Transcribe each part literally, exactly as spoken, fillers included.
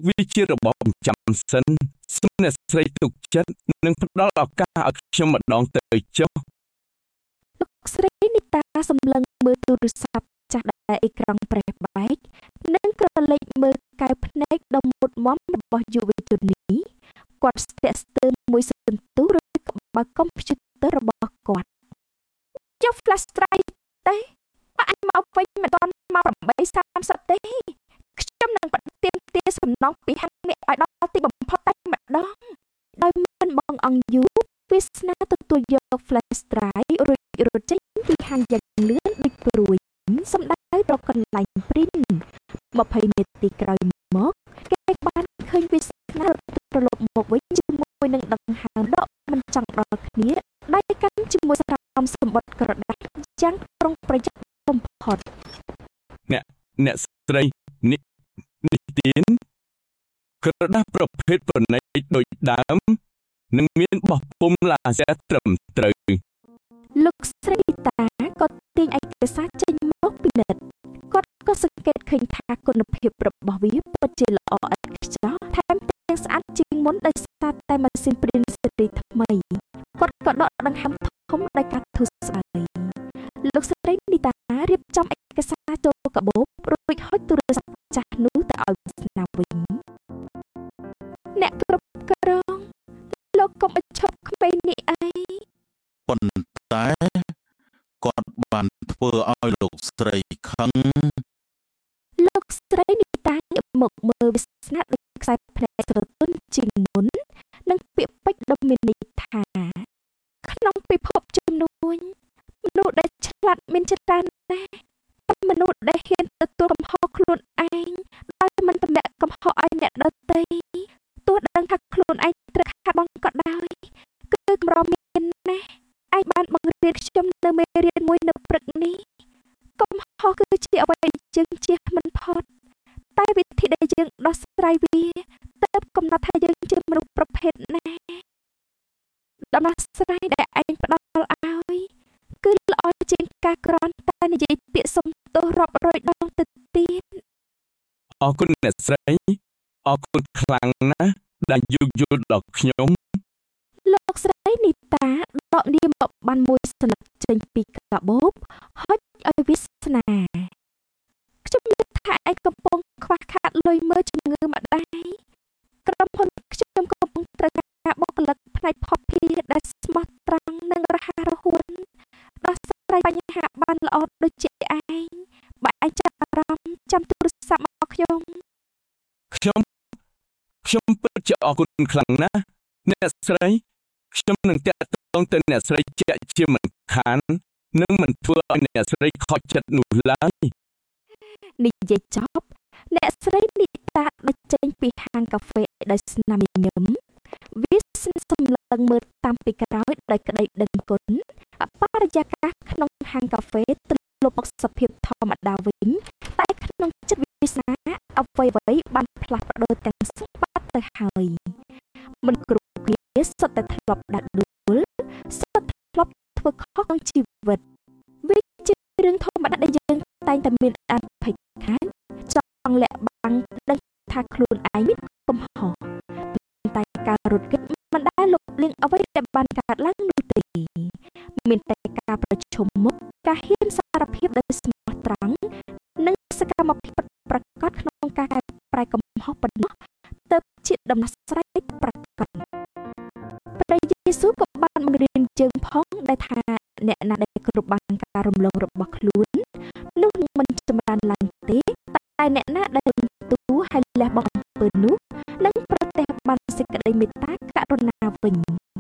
វាជារបបចាំសិនសូមអ្នកស្រីទុកចិត្តនិងផ្ដល់ឱកាសឲ្យខ្ញុំម្ដងទៅចុះលោកស្រីនីតាសម្លឹងមើលទូរស័ព្ទចាស់ដែលអេក្រង់ប្រេះបែកនិងក្រឡេកមើលកែវភ្នែកដ៏មុតមមរបស់យុវជននេះគាត់ស្ទាក់ស្ទើរមួយសន្ទុះឬក្បាលកុំព្យូទ័ររបស់គាត់យក flash drive ទេបើអញមកវិញមិនទាន់មក eight thirty ទេខ្ញុំនឹងបទាមទារសំណងពីហាងនេះឲ្យដល់ទីបំផុតតែម្ដងដោយមិនបងអង្គយូវាសនាទទួលយក flash drive រួចរត់ចេញពីហាងយ៉ាងលឿនដូចព្រួយសំដៅទៅកន្លែង print twentyនាទីក្រោយមកគេបានឃើញវាសនាត្រឡប់មកវិញជាមួយនឹងដង្ហើមដកមិនចង់ដល់គ្នាដៃកាន់ជាមួយស្រោមសម្បត្តិក្រដាស់យ៉ាងប្រុងប្រយ័ត្នបំផុតអ្នកអ្នកស្រីនេះនេះទៀនក្រដាស់ប្រភេទប្រណីតដូចដើមនិងមានបោះពុម្ពឡាស៊ែត្រឹមត្រូវលោកស្រីតាក៏ទាញឯកសារចេញមកពិនិត្យគាត់ក៏សង្កេតឃើញថាគុណភាពរបស់វាពិតជាល្អឥតខ្ចោះថែមទាំងស្អាតជាងមុនដោយសារតែម៉ាស៊ីន print ស៊េរីថ្មីគាត់ក៏ដកដង្ហើមធំដោយការធូរស្បើយលោកស្រីនីតារៀបចំឯកសារចូលកាបូបរួចហុចទូរស័ព្ទចាស់នោះទៅឲ្យវាសនាវិញអ្នកគ្រប់គ្រងលោកកុំបញ្ឈប់ក្មេងនេះអីប៉ុន្តែគាត់បានធ្វើឲ្យលោកស្រីខឹងលោកស្រីនីតាងាកមកមើលវាសនាដូចខ្សែភ្នែកស្រទន់ជាងមុននិងពាក្យពេចន៍ដ៏មានន័យថាក្នុងពិភពជំនួញមនុស្សដែលឆ្លាតមានច្រើនណាស់តែមនុស្សដែលហ៊ានទទួលកំហុសខ្លួនឯងដោយមិនទម្លាក់កំហុសឲ្យអ្នកដទៃទោះដឹងថាខ្លួនឯងត្រូវខាតបង់ក៏ដោយគឺកម្រមានណាស់ឯងបានបង្រៀនខ្ញុំនៅមេរៀនមួយនៅព្រឹកនេះកំហុសគឺជាអ្វីដែលយើងជៀសមិនផុតតែវិធីដែលយើងដោះស្រាយវាទើបកំណត់ថាយើងជាមនុស្សប្រភេទណាដំណោះស្រាយដែលឯងផ្ដល់ឲ្យគឺល្អជាងការគ្រាន់តែនិយាយពាក្យសុំទោសរាប់រយដងទៅទៀតអរគុណអ្នកស្រីអរគុណខ្លាំងណាស់ដែលយោគយល់ដល់ខ្ញុំលោកស្រីនីតាដកនាមមកបានមួយសន្លឹកចេញពីកាបូបហុចឲ្យវាសនាខ្ញុំយល់ថាឯងកំពុងខ្វះខាតលុយមើលជំងឺម្ដាយក្រុមហ៊ុនខ្ញុំកំពុងត្រូវការបុគ្គលិកផ្នែកភស្តុភារដែលស្មោះត្រង់និងរហ័សរហួនដោះស្រាយបញ្ហាបានល្អដូចជាឯងបើឯងចាប់អារម្មណ៍ចាំទូរស័ព្ទមកខ្ញុំខ្ញុំខ្ញុំពិតជាអរគុណខ្លាំងណាស់អ្នកស្រីខ្ញុំនឹងតាក់ទងទៅអ្នកស្រីជាក់ជាមិនខាននិងមិនធ្វើឲ្យអ្នកស្រីខកចិត្តនោះឡើយនិយាយចប់អ្នកស្រីនីតាដឹកចេញពីហាងកាហ្វេដោយស្នាមញញឹមវាសនាសម្លឹងមើលតាមពីក្រោយដោយក្តីដឹងគុណបរិយាកាសក្នុងហាងកាហ្វេត្រឡប់មកសភាពធម្មតាវិញតែក្នុងចិត្តវាសនាអ្វីៗបានផ្លាស់ប្ដូរទាំងស្រុងទៅហើយមិនគ្រប់គ្នាសុទ្ធតែធ្លាប់ដាក់ដួលសុទ្ធធ្លាប់ធ្វើខុសក្នុងជីវិតវាជារឿងធម្មតាដែលយើងតែងតែមានអភ័យខ្លាចចង់លាក់បាំងដឹងថាខ្លួនឯងមានកំហុសតែការរត់គេចមិនដែលលុបលាងអ្វីដែលបានកើតឡើងនោះទេមានតែការប្រឈមមុខការហ៊ានសារភាពដោយស្មោះត្រង់និងសកម្មភាពប្រកបក្នុងការកែប្រែកំហុសប៉ុណ្ណោះទើបជាដំណោះស្រាយប្រកបព្រះយេស៊ូវក៏បានបង្រៀនយើងផងដែលថាអ្នកណាដែលគ្រប់បានការរំលងរបស់ខ្លួននោះនឹងមិនចម្រើនឡើងទេតែអ្នកណាដែលទូហើយលះបង់អំពើនោះនឹងប្រទះបានសេចក្តីមេត្តាករុណាវិញ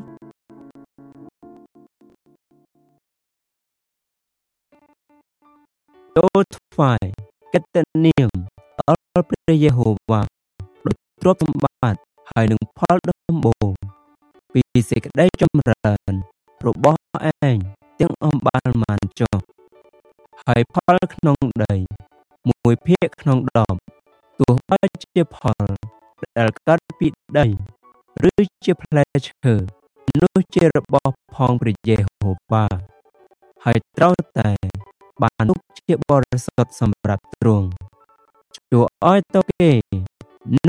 ទូលថ្វាយកិត្តិនាមដល់ព្រះយេហូវ៉ាដោយទ្រព្យសម្បត្តិហើយនឹងផលដំបូងពីសេចក្តីចម្រើនរបស់ឯងទាំងអម្បាលមានចុះហើយផលក្នុងដីមួយភាគក្នុងដប់ទោះបីជាផលដែលកើតពីដីឬជាផ្លែឈើនោះជារបស់ផងព្រះយេហូវ៉ាហើយត្រូវតែបានទុកជាបរិសុទ្ធសម្រាប់ទ្រង់ជួឲ្យទៅគេ